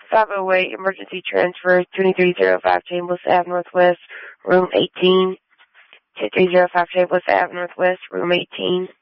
508, emergency transfer, 2305 Chambliss Ave Northwest, room 18. 2305 Chambliss Ave Northwest, room 18.